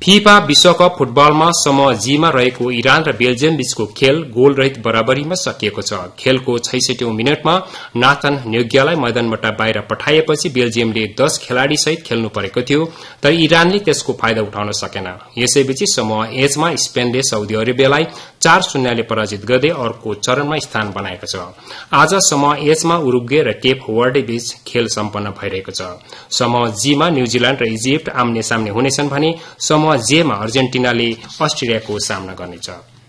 FIFA विश्वकप फुटबलमा समूह जीमा रहेको इरान र बेल्जियम बीचको खेल गोलरहित बराबरीमा सकिएको छ। खेलको 66औं मिनटमा नाथन न्योग्यालाई मैदानबाट बाहिर पठाएपछि बेल्जियमले 10 खेलाड़ी सहित खेल्नु परेको थियो, तर इरानले त्यसको फाइदा उठाउन सकेन। यसैबीच समूह एचमा स्पेनले साउदी अरेबियालाई 4-0 ले पराजित गर्दै अर्को चरणमा स्थान बनाएको छ। आज समूह एचमा उरुग्वे र केप वर्डे बीच खेल सम्पन्न भइरहेको छ। समूह जीमा न्यूजील्याण्ड र इजिप्ट आम्ने सामने हुनेछन् भने समूह जेमा अर्जेन्टिनाले अस्ट्रेलियाको सामना गर्नेछ।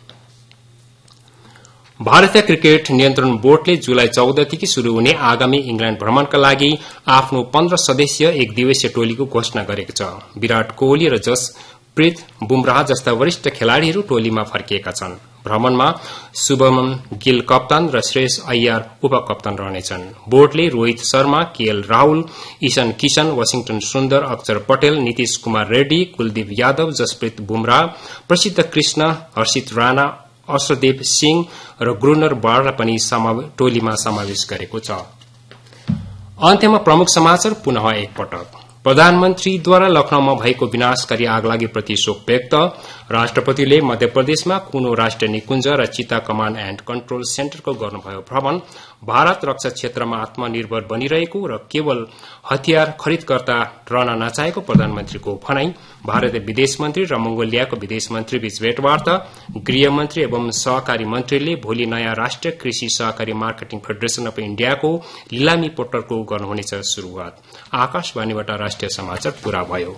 भारतीय क्रिकेट नियन्त्रण बोर्डले जुलाई 14 देखि शुरू हुने आगामी इंग्ल्याण्ड भ्रमणका लागि आफ्नो 15 सदस्यीय एक दिवसीय टोलीको घोषणा गरेको छ। विराट कोहली र जसप्रीत बुमराह जस्ता वरिष्ठ खेलाड़ीहरू टोलीमा फर्किएका छन्। भ्रमणमा शुभमन गिल कप्तान र श्रेयस अय्यर उपकप्तान रहनेछन्। बोर्डले रोहित शर्मा, केएल राहुल, ईशान किशन, वाशिंगटन सुन्दर, अक्षर पटेल, नीतीश कुमार रेड्डी, कुलदीप यादव, जसप्रीत बुमराह, प्रसिद्ध कृष्ण, हर्षित राणा, अर्शदीप सिंह र ग्रुनर बारलाई पनि टोलीमा समावेश गरेको छ। अन्त्यमा प्रमुख समाचार पुनः एकपटक। प्रधानमन्त्रीद्वारा लखनऊमा भएको विनाशकारी आगलागीप्रति शोक व्यक्त। राष्ट्रपतिले मध्यप्रदेशमा कुनो राष्ट्रिय निकुञ्ज र चिता कमाण्ड एण्ड कन्ट्रोल सेन्टरको गर्नुभयो भ्रमण। भारत रक्षा क्षेत्रमा आत्मनिर्भर बनिरहेको र केवल हतियार खरिदकर्ता रहन नचाहेको प्रधानमन्त्रीको भनाई। भारतीय विदेश मन्त्री र मंगोलियाको विदेश मन्त्री बीच भेटवार्ता। गृहमन्त्री एवं सहकारी मन्त्रीले भोलि नयाँ राष्ट्रिय कृषि सहकारी मार्केटिङ फेडरेशन अफ इण्डियाको लिलामी पोर्टलको गर्नुहुनेछ शुरूआत। आकाशवाणीबाट राष्ट्रिय समाचार पूरा भयो।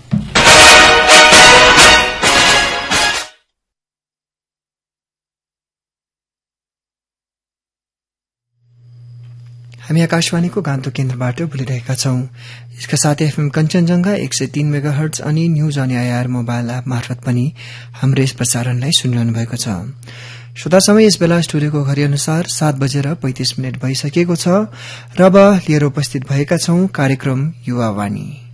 हामी आकाशवाणीको गान्तोक केन्द्रबाट बोलिरहेका छौं। यसका साथै एफएम कञ्चनजंघा 103 मेगाहर्ट्ज अनि news on AIR mobile app मार्फत पनि हाम्रो यस प्रसारणलाई सुनिरहनु भएको छ। श्रोता समय यस बेला स्टुडियोको घड़ी अनुसार 7:35 भइसकेको छ र अब लिएर उपस्थित भएका छौं कार्यक्रम युवावाणी।